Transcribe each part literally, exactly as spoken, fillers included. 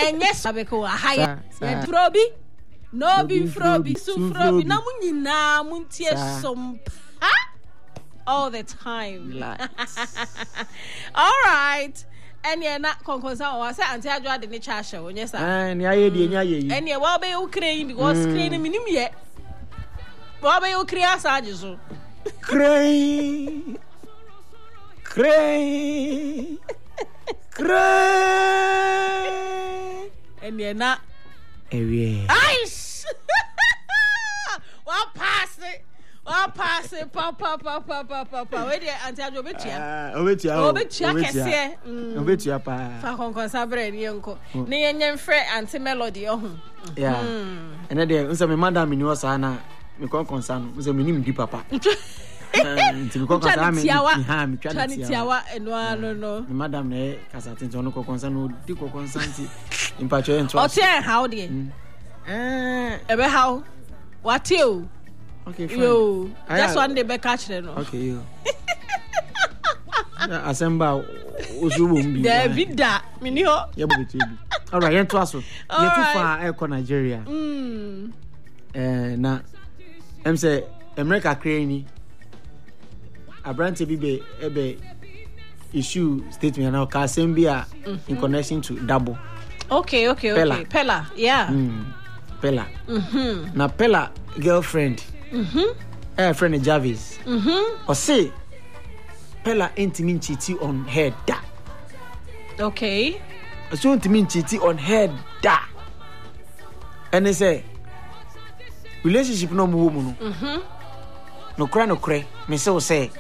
yes abeko ahaya ye frobi no be frobi su frobi na munyina muntie som all the time. All right. And you're not concosa or say until I draw the nature show. Yes, and I did. And you're well by Ukraine because Ukraine minimum yet. Well by Ukraine, Sages. Cray, cray, cray. And you're not. Ice. Well, pass it. Oh, pass it, papa, papa, papa, papa. Wait there until I go with you. Oh, with you. Oh, with you. I can say. Oh, with you, pa. For conconsabre, young. Near young friend and melody. Oh, yeah. And then there's a madam in your sana. Me con concern. Was a minimum di papa. To go concern me. Ham, Chanitiawa, and one no. Madam, eh, Casatin, no concern, no, Dico concern. In Pacho and Trust. Howdy. Eh, ever how? What you? Okay, fine. Yo, that's one day back catch them. Okay, yo. Assemble Uzubumbi. David da, Minio. All right, you're too far. You're too far. I call Nigeria. Hmm. Eh, na. I'm say America crazy. Abrante Bibe ebe issue statement now. Kasembia in connection to double. Okay, okay, okay. Pella, Pella, yeah. Mm. Pella. Mhm. Na Pella girlfriend. Mhm. Eh, friend Jarvis. Mhm. Or say Pella ain't mean cheating on her da. Okay. So ain't mean cheating on her da. And they say relationship no more woman. Mhm. No cry no cry. Me so say.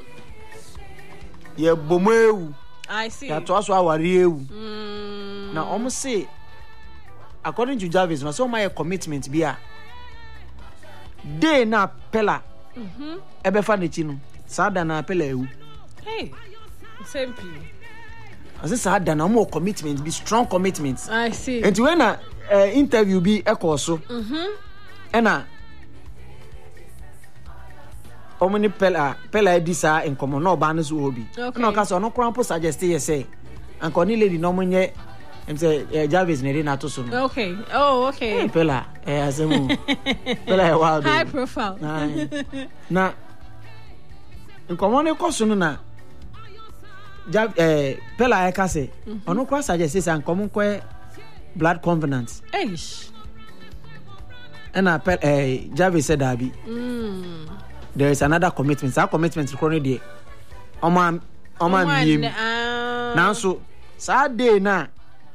Ye bomu. I see. Ya to aso aware ewu. Mm. Now almost say according to Jarvis, no so my commitment be a day na Pella. Mhm. Ebe fa nechi no. Sada na Pella ewu. Hey. Simple. As sada na more commitment be strong commitments. I see. And when a uh, interview be e so. Mhm. Ena omni Pella Pella edisa in common no ba no so obi. No ka so no krampo suggest ye say. And koni lady no munye em say uh, Jarvis ne na to so no. Okay. Oh, okay. Hey, Pella eh asemu. Pella e wild. High profile. Na in common e koso no na Jav eh Pella e ka say ono kwa suggest say an common kwa blood covenant. Eish. And uh, uh, Jarvis said that mm. there is another commitment. That commitment is currently there. Oma Oma miem. Now so sad day na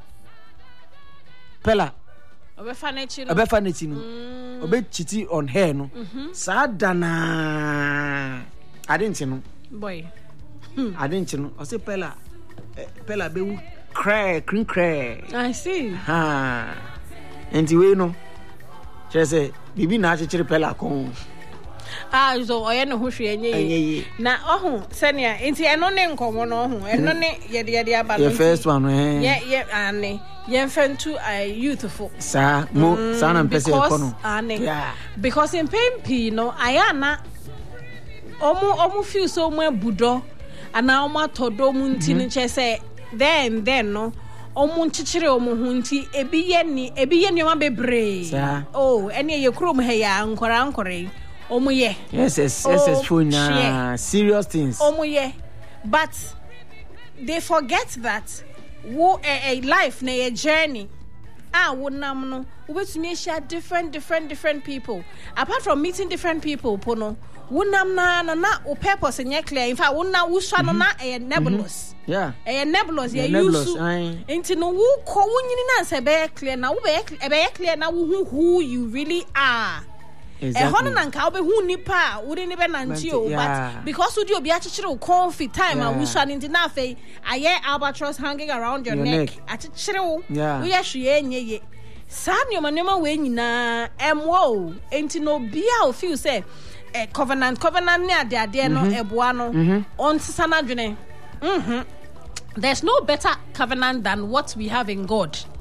Pella. Obe fanichi no. Obe fanichi no. Obe chiti on her no. Sad na. I didn't know. Boy. I didn't know. I say Pella. Pella be cry, cry, cry. I see. Ha. And we know. Say bibi na achichere Pella kon ah so oye no hwehwe enye na ohun senia enti eno ne nkomo no ohun eno ne ye de ye aba no the first one eh ye ye ane ye mfentu I youthful sa mo sa na mpese ekono yeah because in pempi no ayana omu omu feel so mu abudo ana omu atodo mu nti ne che say then then no omu nchichire omu hunti ebi ye ni ebi ye nyoma bebre oh ene ye krom he ya nkora nkore omu ye yes yes yes yes for na serious things omu ye but they forget that wo a, a life na a journey ah wonam no obetumi share different different different people apart from meeting different people pono wonam na na na o purpose nye clear in fact wonna wo swa no na a nebulous yeah a nebulous ye use into no wo ko wonyini na se be clear na wo be be clear na wo who you really are exactly. E hono na nka obe hu nipa wo de ne be nanti o but because would you be achichere o comfy time and wo swa ninti na afei aye albatross hanging around your, your neck achichere wo wo ye hwe enye ye sanyo manema we nyina emwo enti no bia o feel say eh, covenant covenant ne ade ade no eboa no on sisana dwene mhm there's no better covenant than what we have in God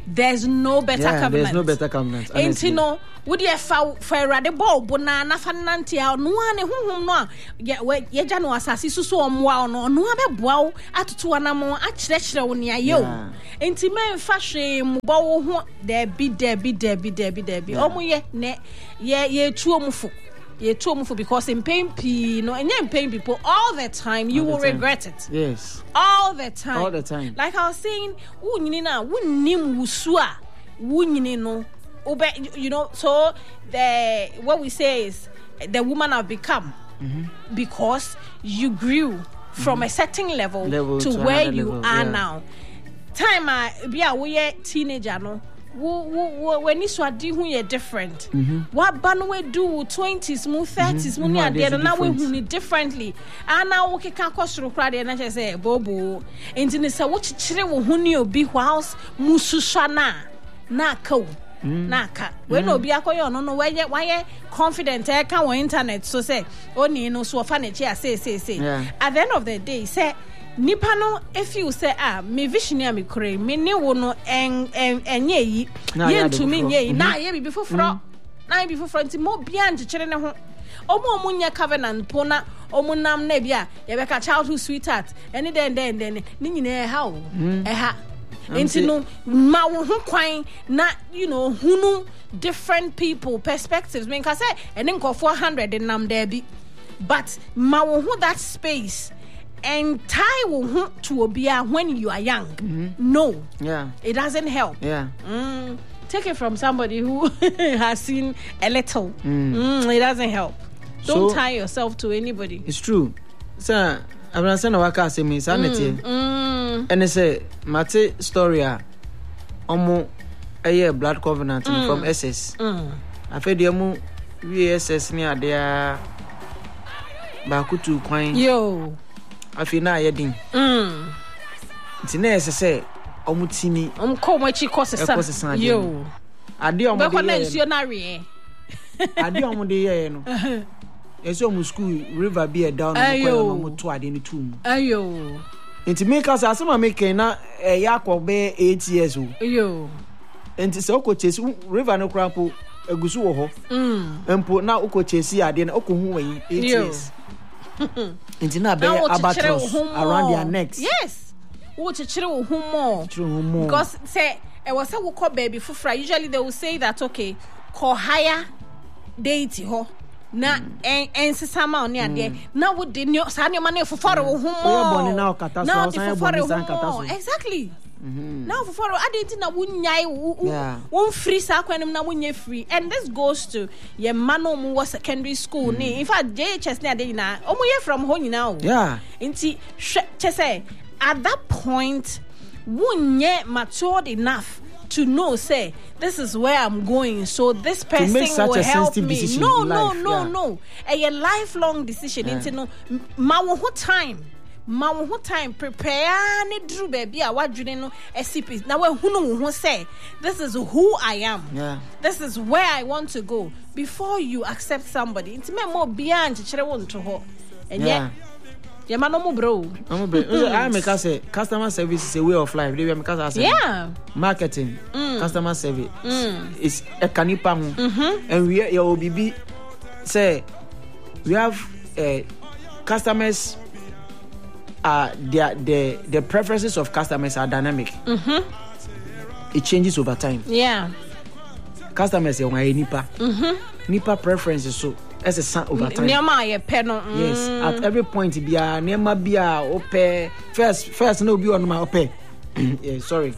there's no better yeah, covenant. There's no better covenant. And you know, would you fa fa rade ball bonana fanantia no ane honhom no ye ye gya no asase susu omwa no no abeboa wo atoto anamo a kyerɛkyerɛ wo ne aye o. Enti men fa hwe mbɔ wo ho there be there be there be there be there be omo ye ne ye ye tuo mufo. Ye tuo mufo because in pain p no and in pain people all the time you all will regret it. Yes. All the time. All the time. Like I was saying, wo nyini na wo nim wusu a wo nyini no you know, so the what we say is the woman have become mm-hmm. because you grew from mm-hmm. a certain level, level to, to where you level. are yeah. now. Time I be a we teenager no. When you saw di who you different. What ban we do twenties, mu thirties, mu near there now we who differently. And now we can cost through crowd and I say bobo. And in the what chire wo hu ni obi house mususana na ka na ka. When obi akoyo no no why why confident e kan on internet so say oni no so fa na chi say say say. At the end of the day say nipa no if you say ah me vision ya me kure me ne wo no en en enye yi ye to me nye yi na ye bi before na bi before nti mo bia nchekere ne ho omo omo nya covenant po na omo nam na bia ye be ka childhood sweetheart any den den den ni nyina e ha o e ha nti no ma wo ho kwan na you know hunu different people perspectives me ka say ene nko four hundred nam there bi but ma wo ho that space and tie will to obia when you are young. Mm-hmm. No. Yeah. It doesn't help. Yeah. Mm. Take it from somebody who has seen a little. Mm. Mm, it doesn't help. Don't so, tie yourself to anybody. It's true. So, I'm not saying what I say me sanity. And they say, Mate story omo a year blood covenant mm. from S S. Mm. I fed the omo V S S near there. Bakutu coin. Yo. Afi na yedin mm nti na ese se omutini omko machi kosesa yo ade omode be na nsuo na re ade omode ye no eso mu school river be down no ko no to ade ni tum ayo nti me ka sa ma make na e yakọ be eight years o yo nti se okochesi river no krampo egusu wo ho mm empo na okochesi ade na okohu wen eight years Inti na be albatross around their necks. Yes. Wo chichire wo humo. Because say e was say wo call baby fufra usually they will say that okay, call higher deity ho. Na en ensesa ma oni ade. Na wo de sa ne ma na fufara wo humo. Oya boni na okata so san boni san kata so. Exactly. Mm-hmm. Now for follow adenti na wunyai won free sa kwanim na wunye free and this goes to ye mano mu was secondary school mm. ni in fact J H S na dey na omo ye from home now yeah nti che say at that point wunye matured enough to know say this is where I'm going so this person will help me no no life, no yeah. no a lifelong decision yeah. nti no ma wo ho time ma wo ho time prepare ne dru baby a wadwene no S C P na we hunu wo ho say this is who I am yeah. this is where I want to go before you accept somebody nti me mo bia nchekere wo nto ho enye yeah. yeah ma no mo bro no bro I make us say customer service is a way of life they make us say yeah marketing mm. customer service mm. is a kanipa ho mm-hmm. and we your bibi say we have uh, customers Uh, the the the preferences of customers are dynamic. Mm-hmm. It changes over time. Yeah. Customers are why nipa. Mm-hmm. Nipa preferences so as a son over time. Nema ye peno. Yes. At every point be a nema be a ope first first no be on my ope. Yeah, sorry.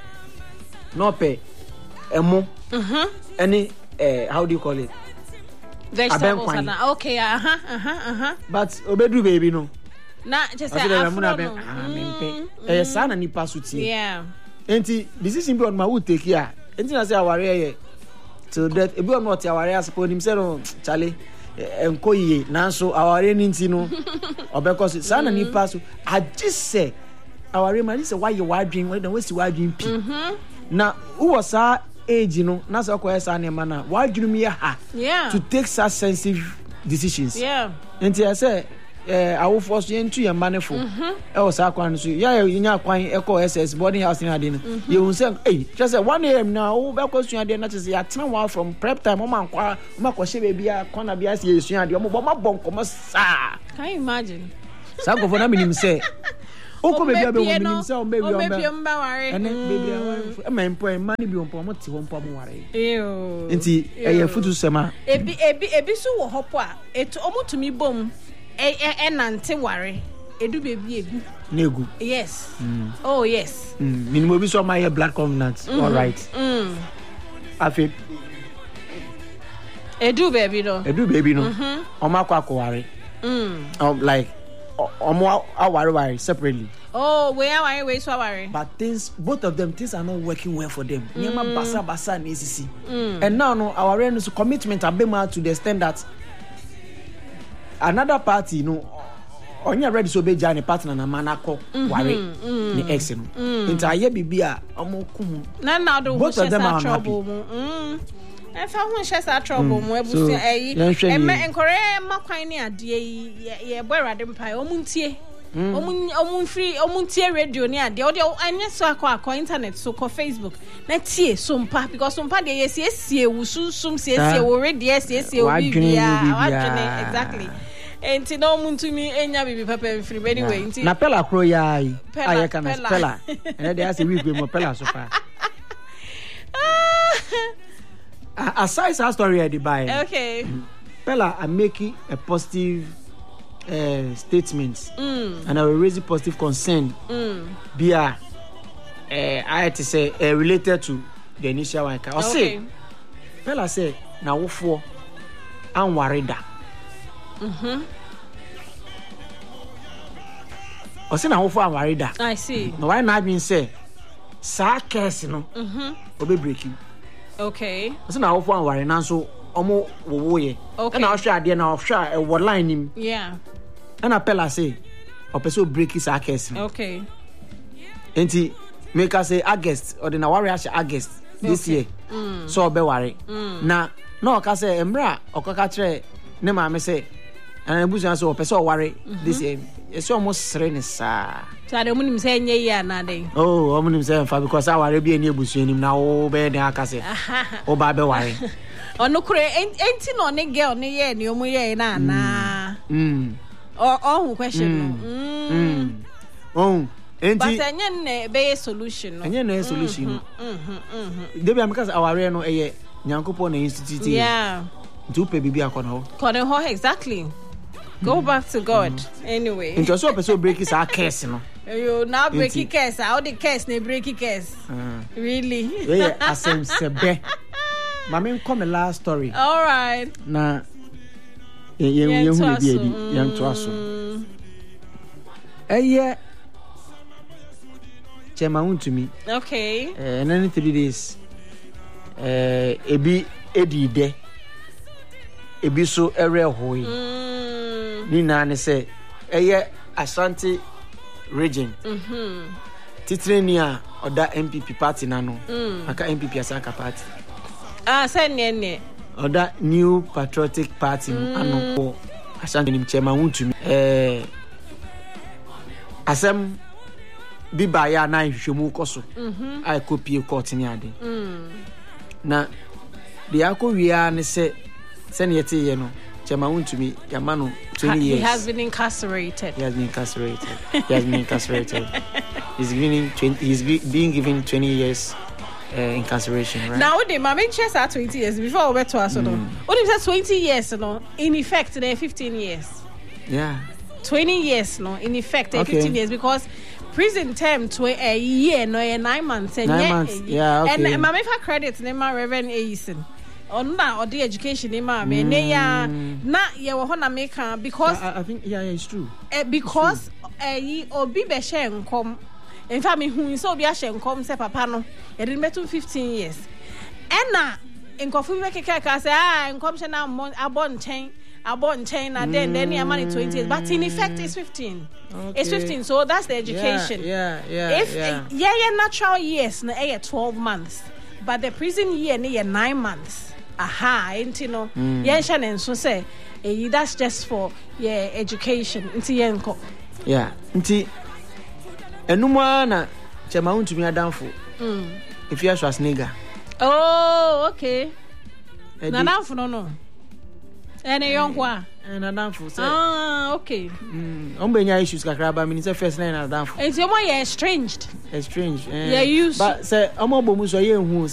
No pay. Emo. Mm-hmm. Any uh, how do you call it? Vegetables. Okay. Uh huh. Uh huh. Uh huh. But obedu baby no. Na just say afro no. Ah, mempe. Eh sana ni pasuti. Yeah. Enti decision be on my would take here. Enti na say aware here. To that e be on what aware as po nim say no chale enko yiye nanso aware ni nti no obekọ so sana ni pasu agise aware man say why you wadwin when we see wadwin pi. Mhm. Na who was our age no na say ko esa na man na wadwin me ha. Yeah. To take such sensitive decisions. Yeah. Enti I say eh awo force yentu ye manefo e o sa kwan so ya nya kwan e ko S S boarding house ni ade no ye hu say eh just say one a m now wo be ko sua ade na che say ya tena wa from prep time o man kwa o ma ko she be bia corner bia say ye sua ade o mo bo ma bon ko mo sa. Can you imagine? Sa go for na minim say o ko be bia be wo minim say o be wi o be ware ene be bia e ma mpo e ma ni bi mpo mo ti ho mpo mo ware eyo nti e ye futu sema ebi ebi ebi so wo hopo a etu omutumi bom e e nante ware edu bebi egu negu yes mm. Oh yes mm minimum obi so my blood covenant mm-hmm. All right mm afi edu baby no edu baby no mhm omakwa akware mm um like omo aware ware separately. Oh, we are worry, we so worry. But things, both of them, things are not working well for them. Nyama mm. basa basa and easy. Mm. And now, no, our readiness commitment have been made to the extent that another party, you know, on your ready to be journey partner na manako worry the ex, you know. Into aye bibia omo kum. Na now the both of them are trouble. Mm. I found when she's a trouble. Mo ebusi ayi. E me enkore ma kwan ni ade yi ye boy radem pai omuntie. Omun omun free omuntie radio ni ade. O de anya so akọ akọ internet so ko Facebook. Na tie so mpa because so mpa de yes yes wusunsum sie sie wo radio yes yes wo bibia. Wadwene exactly. Enti no muntumi enya bibi papa free anyway enti. Na pela kro ya ai. Aye kana pela. E de ase we mo pela so fa. Aside our story at the buy. Okay. Pella, I'm making a positive uh, statement, mm. and I will raise a positive concern. Mm. Be a, uh, I had to say uh, related to the initial one. I say, Pella say now for I'm worried. Mhm. I say now for I'm worried. I see. Now why not being say, sa case no. Mhm. Obe breaking. Okay. So now for worry now so omo wo ye. And now share there now share a word line him. Yeah. And a Pella say opeso break his case. Okay. Enti make us say August or the na worry August this year. Mm. So be worry. Mm. Na no ka say emra okaka kire ne ma me say and busu so opeso worry this year. It's almost serene sa. So the munim say nye ya na dey. Oh, munim say fa because our be any busu nim na wo be den aka say. O ba be worry. Ono kure enti no ne girl ne ye ne omo ye na na. Mm. Oh, oh question no. Mm. Oh, enti but enye ne be solution no. Enye ne solution. Mhm. Mhm. Debi am because our no eye Nyankopon na institute. Yeah. Do pe bibi akona ho. Kona ho exactly. Go back to God. Mm. Anyway. Into so person break is our case, no. You now breaking case. How the case ne breaking case. Uh, really? Yeah, asem sebe. Mami come the last story. All right. Na ye ye ye hu bi edi, ye nto aso. Eye chema untumi. Okay. Eh nine three days. Eh ebi edi de. Ebi so ere hoyi. Mm. Ni na ne say eye Ashanti region. Mhm. Titreni a oda M P P party na no. Mm. Aka M P P Asaka party. Ah, say ne ne. Oda New Patriotic Party mm. ano ko Ashanti nim chema untumi. Eh asem bi ba ya na hwehwemu koso. Mhm. Ai copy court ni ade. Mm. Na de akowia ne say send yet ye no chema untumi yamano twenty years. He has been incarcerated. He has been incarcerated. He has been incarcerated. He's giving twenty he's being given twenty years uh, incarceration, right? Now the mama chess are twenty years before we to us no. What if that's twenty years no in effect they're fifteen years. Yeah. twenty years no in effect they're okay. fifteen years because prison term to a year no a nine months and nine months. Yeah, okay. And mama for credit name Reverend Aisen. On na or the education in ma me ne ya na ye wo na make because I, I think yeah, yeah it's true uh, because eh uh, obi be share nkom in fact me hu so obi a share nkom say papa no e dey metu fifteen years and na nkofu be keke ka say ah nkom she na abon chen abon chen na then then your money twenty years but in effect it's fifteen. Okay. It's fifteen, so that's the education. Yeah, yeah, yeah. If yeah, yeah, yeah natural years na eh twelve months but the prison year na nine months. aha enti no yen hye ne nso say eh that's just for yeah education enti yen ko yeah enti enuma na chema untumi adamfo mm if you are Schwarzenegger oh okay na adamfo no no ene yonko a na adamfo say ah okay mm ombenya issues kakra ba me say first na adamfo enti omo ye estranged estranged yeah use but say omo bomu so ye hu